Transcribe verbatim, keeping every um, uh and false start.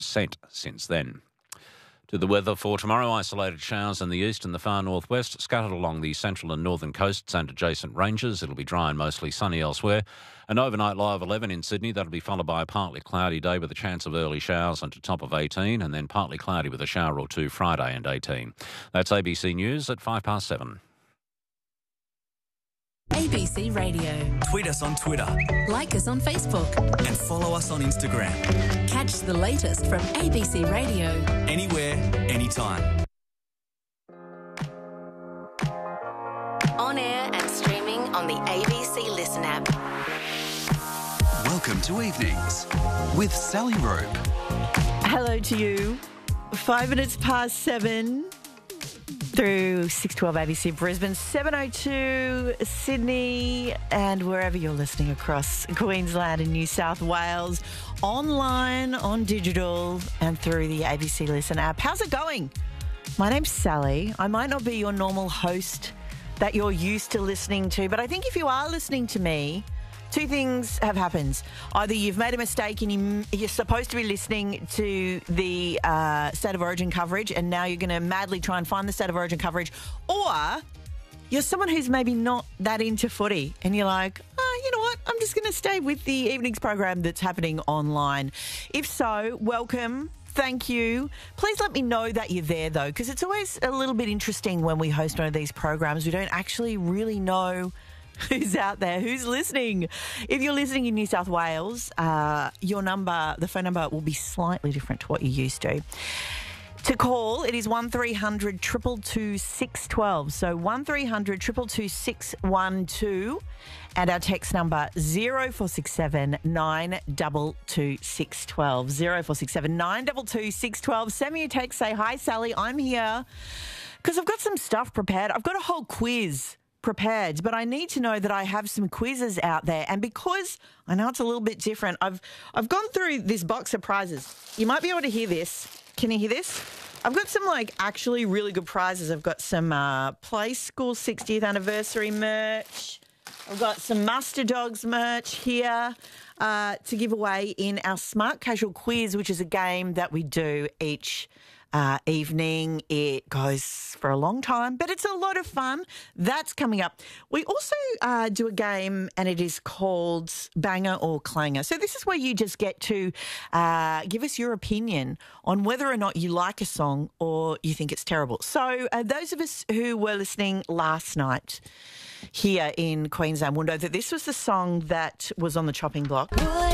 cent since then. To the weather for tomorrow, isolated showers in the east and the far northwest, scattered along the central and northern coasts and adjacent ranges. It'll be dry and mostly sunny elsewhere. An overnight low of eleven in Sydney. That'll be followed by a partly cloudy day with a chance of early showers and a top of eighteen, and then partly cloudy with a shower or two Friday and eighteen. That's A B C News at five past seven. A B C Radio. Tweet us on Twitter. Like us on Facebook. And follow us on Instagram. Catch the latest from A B C Radio. Anywhere, anytime. On air and streaming on the A B C Listen app. Welcome to Evenings with Sally Rope. Hello to you. Five minutes past seven. Through six twelve A B C Brisbane, seven oh two Sydney, and wherever you're listening across Queensland and New South Wales, online, on digital, and through the A B C Listen app. How's it going? My name's Sally. I might not be your normal host that you're used to listening to, but I think if you are listening to me, two things have happened. Either you've made a mistake and you, you're supposed to be listening to the uh, State of Origin coverage and now you're going to madly try and find the State of Origin coverage, or you're someone who's maybe not that into footy and you're like, oh, you know what, I'm just going to stay with the evenings program that's happening online. If so, welcome. Thank you. Please let me know that you're there, though, because it's always a little bit interesting when we host one of these programs. We don't actually really know who's out there, who's listening. If you're listening in New South Wales, uh, your number, the phone number will be slightly different to what you're used to. To call, it is one three hundred, two two two, six one two. So one three hundred, two two two, six one two. And our text number zero four six seven, nine two two, six one two. zero four six seven, nine two two, six one two. Send me a text, say, hi, Sally, I'm here. Because I've got some stuff prepared. I've got a whole quiz prepared, but I need to know that I have some quizzes out there. And because I know it's a little bit different, I've I've gone through this box of prizes. You might be able to hear this. Can you hear this? I've got some, like, actually really good prizes. I've got some uh, Play School sixtieth anniversary merch. I've got some Muster Dogs merch here uh, to give away in our Smart Casual Quiz, which is a game that we do each Uh, evening. It goes for a long time, but it's a lot of fun. That's coming up. We also uh, do a game, and it is called Banger or Clanger. So this is where you just get to uh, give us your opinion on whether or not you like a song or you think it's terrible. So uh, those of us who were listening last night here in Queensland will know that this was the song that was on the chopping block.